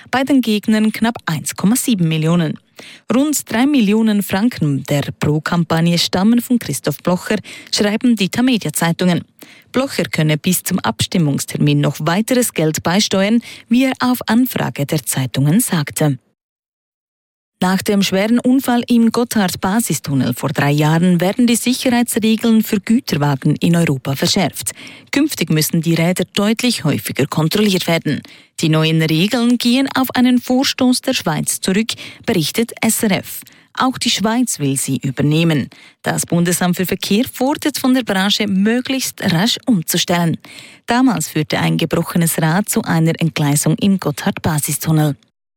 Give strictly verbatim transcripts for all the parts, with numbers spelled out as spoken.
bei den Gegnern knapp eins Komma sieben Millionen. Rund drei Millionen Franken der Pro-Kampagne stammen von Christoph Blocher, schreiben die Tamedia-Zeitungen. Blocher könne bis zum Abstimmungstermin noch weiteres Geld beisteuern, wie er auf Anfrage der Zeitungen sagte. Nach dem schweren Unfall im Gotthard-Basistunnel vor drei Jahren werden die Sicherheitsregeln für Güterwagen in Europa verschärft. Künftig müssen die Räder deutlich häufiger kontrolliert werden. Die neuen Regeln gehen auf einen Vorstoß der Schweiz zurück, berichtet S R F. Auch die Schweiz will sie übernehmen. Das Bundesamt für Verkehr fordert von der Branche, möglichst rasch umzustellen. Damals führte ein gebrochenes Rad zu einer Entgleisung im Gotthard-Basistunnel.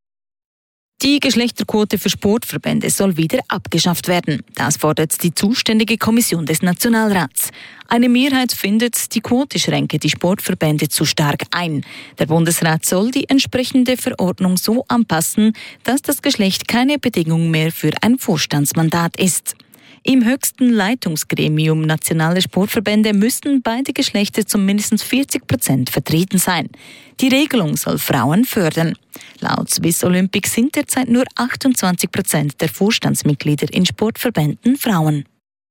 Die Geschlechterquote für Sportverbände soll wieder abgeschafft werden. Das fordert die zuständige Kommission des Nationalrats. Eine Mehrheit findet, die Quote schränke die Sportverbände zu stark ein. Der Bundesrat soll die entsprechende Verordnung so anpassen, dass das Geschlecht keine Bedingung mehr für ein Vorstandsmandat ist. Im höchsten Leitungsgremium nationaler Sportverbände müssten beide Geschlechter zu mindestens vierzig Prozent vertreten sein. Die Regelung soll Frauen fördern. Laut Swiss Olympic sind derzeit nur achtundzwanzig Prozent der Vorstandsmitglieder in Sportverbänden Frauen.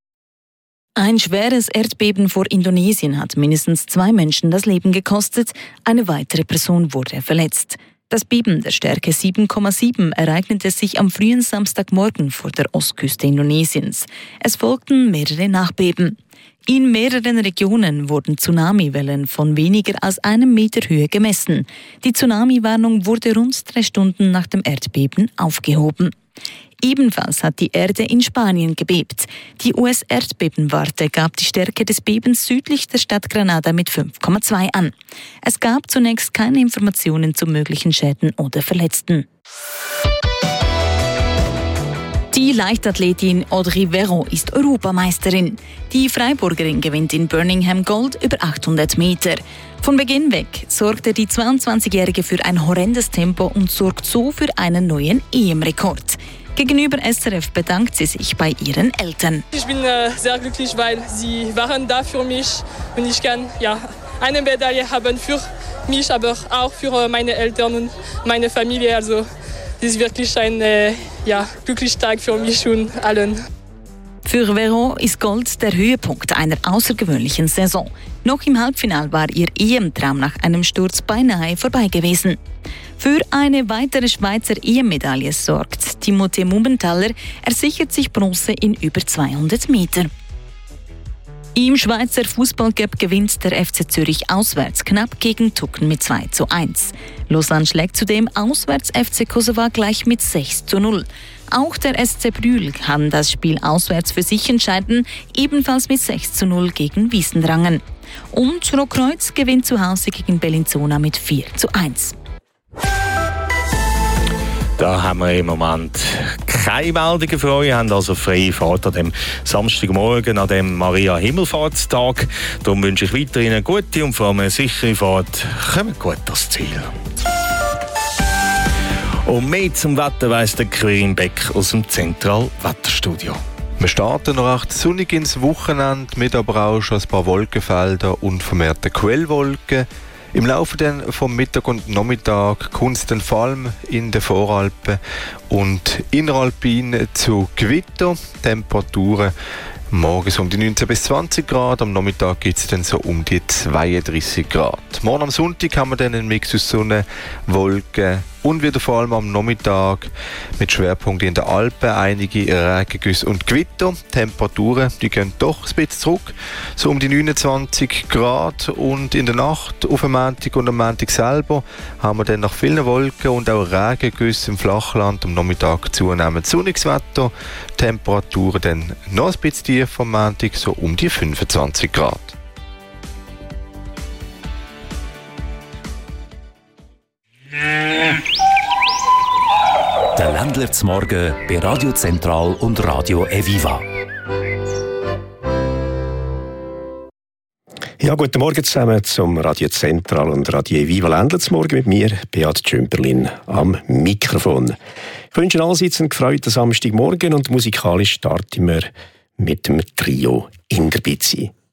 Ein schweres Erdbeben vor Indonesien hat mindestens zwei Menschen das Leben gekostet. Eine weitere Person wurde verletzt. Das Beben der Stärke sieben Komma sieben ereignete sich am frühen Samstagmorgen vor der Ostküste Indonesiens. Es folgten mehrere Nachbeben. In mehreren Regionen wurden Tsunamiwellen von weniger als einem Meter Höhe gemessen. Die Tsunami-Warnung wurde rund drei Stunden nach dem Erdbeben aufgehoben. Ebenfalls hat die Erde in Spanien gebebt. Die U S-Erdbebenwarte gab die Stärke des Bebens südlich der Stadt Granada mit fünf Komma zwei an. Es gab zunächst keine Informationen zu möglichen Schäden oder Verletzten. Die Leichtathletin Audrey Verreau ist Europameisterin. Die Freiburgerin gewinnt in Birmingham Gold über achthundert Meter. Von Beginn weg sorgte die zweiundzwanzigjährige für ein horrendes Tempo und sorgt so für einen neuen E M-Rekord. Gegenüber S R F bedankt sie sich bei ihren Eltern. Ich bin äh, sehr glücklich, weil sie waren da für mich und ich kann ja, eine Medaille haben für mich, aber auch für meine Eltern und meine Familie. Also das ist wirklich ein äh, ja, glücklicher Tag für mich und allen. Für Verreau ist Gold der Höhepunkt einer außergewöhnlichen Saison. Noch im Halbfinale war ihr E M-Traum nach einem Sturz beinahe vorbei gewesen. Für eine weitere Schweizer E M-Medaille sorgt Timothée Mumenthaler. Er sichert sich Bronze in über zweihundert Meter. Im Schweizer Fußballcup gewinnt der F C Zürich auswärts knapp gegen Tucken mit zwei zu eins. Lausanne schlägt zudem auswärts F C Kosovo gleich mit sechs zu null. Auch der S C Brühl kann das Spiel auswärts für sich entscheiden, ebenfalls mit sechs zu null gegen Wiesndrangen. Und Rotkreuz gewinnt zu Hause gegen Bellinzona mit vier zu eins. Da haben wir im Moment keine Meldungen für euch. Wir haben also freie Fahrt an dem Samstagmorgen, an dem Maria-Himmelfahrtstag. Darum wünsche ich weiterhin eine gute und vor allem eine sichere Fahrt. Kommt gut ans Ziel. Und mehr zum Wetter weiss der Quirin Beck aus dem Zentral-Wetterstudio. Wir starten noch recht sonnig ins Wochenende, mit aber auch schon ein paar Wolkenfelder und vermehrte Quellwolken. Im Laufe dann vom Mittag und Nachmittag kommt es dann vor allem in den Voralpen und Inneralpin zu Gewitter. Temperaturen morgens um die neunzehn bis zwanzig Grad, am Nachmittag gibt es dann so um die zweiunddreißig Grad. Morgen am Sonntag haben wir dann einen Mix aus Sonne, Wolken und wieder vor allem am Nachmittag mit Schwerpunkten in den Alpen einige Regengüsse und Gewitter. Temperaturen, die gehen doch ein bisschen zurück, so um die neunundzwanzig Grad, und in der Nacht auf dem Montag und am Montag selber haben wir dann nach vielen Wolken und auch Regengüsse im Flachland am Nachmittag zunehmend sonniges Wetter. Temperaturen dann noch ein bisschen tiefer am Montag, so um die fünfundzwanzig Grad. Der Ländler zum Morgen bei Radio Zentral und Radio Eviva. Ja, guten Morgen zusammen zum Radio Zentral und Radio Eviva Ländler zum Morgen mit mir, Beat Tschümperlin, am Mikrofon. Ich wünsche allerseits einen gefreuten Samstagmorgen und musikalisch starten wir mit dem Trio Inderbitzi.